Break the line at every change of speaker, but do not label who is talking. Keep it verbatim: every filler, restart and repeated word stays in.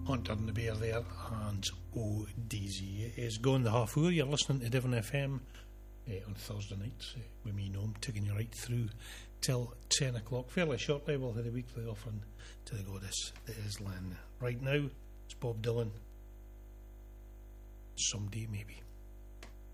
Hunter and the Bear there, and Oh Daisy. It is going the half hour. You're listening to Devon F M uh, on Thursday nights uh, with me, Noam, taking you right through till ten o'clock. Fairly shortly, we'll have the weekly offering to the goddess that is Lan. Right now, it's Bob Dylan. Someday, maybe.